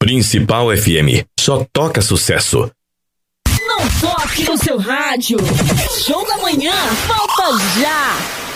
Principal FM. Só toca sucesso. Não toque no seu rádio. Show da manhã. Volta já.